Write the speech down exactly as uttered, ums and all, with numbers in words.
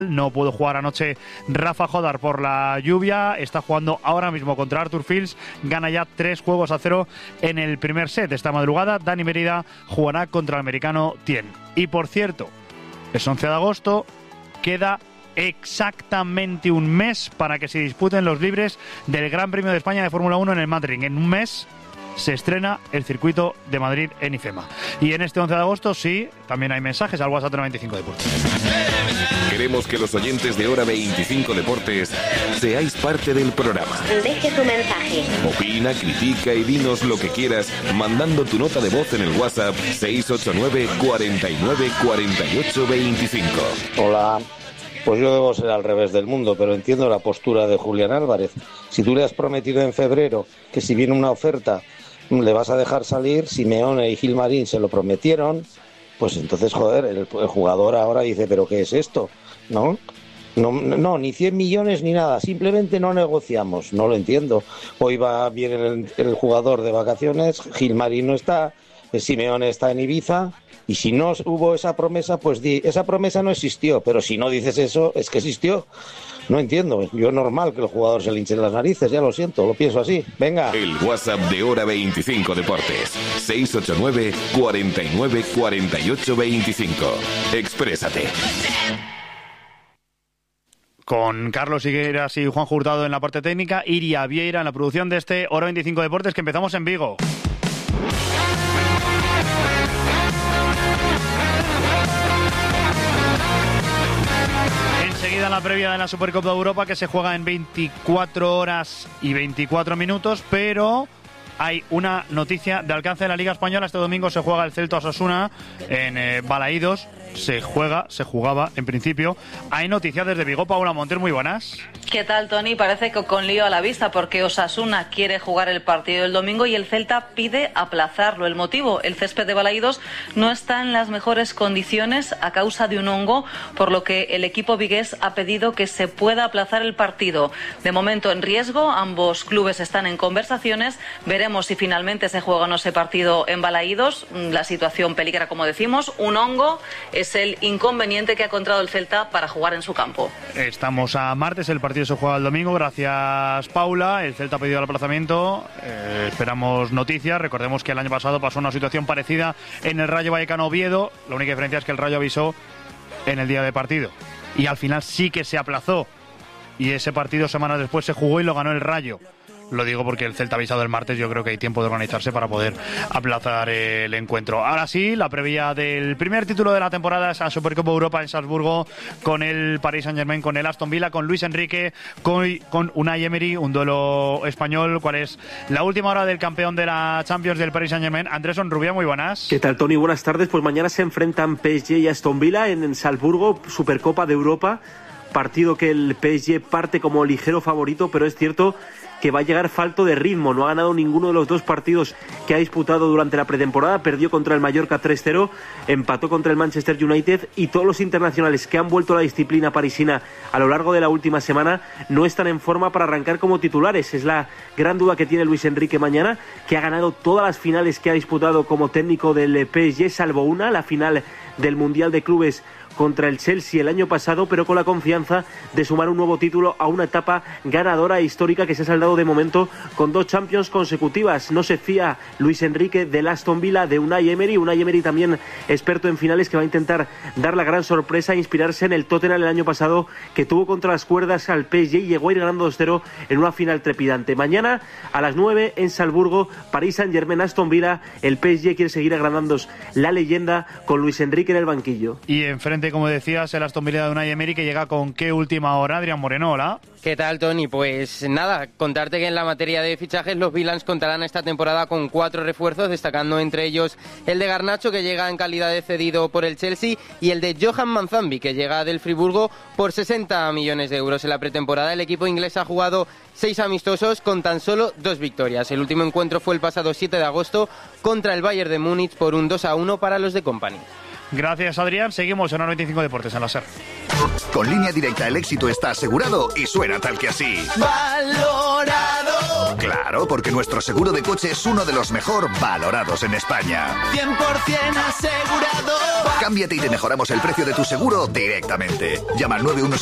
No pudo jugar anoche Rafa Jodar por la lluvia. Está jugando ahora mismo contra Arthur Fields. Gana ya tres juegos a cero en el primer set. Esta madrugada Dani Merida jugará contra el americano Tien. Y por cierto, es once de agosto. Queda exactamente un mes para que se disputen los libres del Gran Premio de España de Fórmula uno en el Madrid. En un mes se estrena el circuito de Madrid en IFEMA. Y en este once de agosto, sí, también hay mensajes al WhatsApp noventa y cinco Deportes. Queremos que los oyentes de Hora veinticinco Deportes seáis parte del programa. Deje tu mensaje. Opina, critica y dinos lo que quieras mandando tu nota de voz en el WhatsApp seis ocho nueve, cuarenta y nueve, cuarenta y ocho, veinticinco. Hola. Pues yo debo ser al revés del mundo, pero entiendo la postura de Julián Álvarez. Si tú le has prometido en febrero que si viene una oferta le vas a dejar salir, Simeone y Gilmarín se lo prometieron, pues entonces, joder, el, el jugador ahora dice, ¿pero qué es esto? ¿No? No, no, ni cien millones ni nada, simplemente no negociamos, no lo entiendo. Hoy va bien el, el jugador de vacaciones, Gilmarín no está, Simeone está en Ibiza, y si no hubo esa promesa, pues di, esa promesa no existió, pero si no dices eso, es que existió. No entiendo, yo es normal que el jugador se le hinchen las narices, ya lo siento, lo pienso así. Venga. El WhatsApp de Hora veinticinco Deportes, seis ocho nueve, cuarenta y nueve, cuarenta y ocho, veinticinco. Exprésate. Con Carlos Higueras y Juan Hurtado en la parte técnica, Iria Vieira en la producción de este Hora veinticinco Deportes, que empezamos en Vigo. Enseguida la previa de la Supercopa de Europa, que se juega en veinticuatro horas y veinticuatro minutos, pero hay una noticia de alcance de la Liga Española. Este domingo se juega el Celta Osasuna en eh, Balaídos. Se juega, se jugaba en principio. Hay noticias desde Vigo. Paula Monter, muy buenas. ¿Qué tal, Tony? Parece que con lío a la vista, porque Osasuna quiere jugar el partido del domingo y el Celta pide aplazarlo. El motivo, el césped de Balaídos no está en las mejores condiciones a causa de un hongo, por lo que el equipo vigués ha pedido que se pueda aplazar el partido. De momento en riesgo, ambos clubes están en conversaciones. Veremos si finalmente se juega o no ese partido en Balaídos. La situación peligra, como decimos. Un hongo es el inconveniente que ha encontrado el Celta para jugar en su campo. Estamos a martes, el partido se juega el domingo. Gracias, Paula. El Celta ha pedido el aplazamiento. Eh, esperamos noticias. Recordemos que el año pasado pasó una situación parecida en el Rayo Vallecano Oviedo. La única diferencia es que el Rayo avisó en el día de partido. Y al final sí que se aplazó. Y ese partido semanas después se jugó y lo ganó el Rayo. Lo digo porque el Celta ha avisado el martes. Yo creo que hay tiempo de organizarse para poder aplazar el encuentro. Ahora sí, la previa del primer título de la temporada, esa Supercopa Europa en Salzburgo, con el Paris Saint-Germain, con el Aston Villa, con Luis Enrique, con, con Unai Emery, un duelo español. ¿Cuál es la última hora del campeón de la Champions del Paris Saint-Germain? Andrés Onrubia, muy buenas. ¿Qué tal, Tony? Buenas tardes. Pues mañana se enfrentan P S G y Aston Villa en, en Salzburgo, Supercopa de Europa. Partido que el P S G parte como ligero favorito, pero es cierto que va a llegar falto de ritmo. No ha ganado ninguno de los dos partidos que ha disputado durante la pretemporada. Perdió contra el Mallorca tres cero, empató contra el Manchester United, y todos los internacionales que han vuelto a la disciplina parisina a lo largo de la última semana no están en forma para arrancar como titulares. Es la gran duda que tiene Luis Enrique mañana, que ha ganado todas las finales que ha disputado como técnico del P S G, salvo una, la final del Mundial de Clubes contra el Chelsea el año pasado, pero con la confianza de sumar un nuevo título a una etapa ganadora e histórica que se ha saldado de momento con dos Champions consecutivas. No se fía Luis Enrique del Aston Villa, de Unai Emery. Unai Emery, también experto en finales, que va a intentar dar la gran sorpresa e inspirarse en el Tottenham el año pasado, que tuvo contra las cuerdas al P S G y llegó a ir ganando dos cero en una final trepidante. Mañana a las nueve en Salzburgo, Paris Saint-Germain, Aston Villa. El P S G quiere seguir agrandando la leyenda con Luis Enrique en el banquillo. Y enfrente, como decías, el Aston Villa de Unai Emery, que llega con qué última hora. Adrián Moreno, hola. ¿Qué tal, Tony? Pues nada, contarte que en la materia de fichajes los Villans contarán esta temporada con cuatro refuerzos, destacando entre ellos el de Garnacho, que llega en calidad de cedido por el Chelsea, y el de Johan Manzambi, que llega del Friburgo por sesenta millones de euros. En la pretemporada el equipo inglés ha jugado seis amistosos con tan solo dos victorias. El último encuentro fue el pasado siete de agosto contra el Bayern de Múnich por un dos a uno para los de Company. Gracias, Adrián. Seguimos en Hora veinticinco Deportes en la SER. Con Línea Directa el éxito está asegurado y suena tal que así. Valorado. Claro, porque nuestro seguro de coche es uno de los mejor valorados en España. cien por ciento asegurado. Cámbiate y te mejoramos el precio de tu seguro directamente. Llama al nueve uno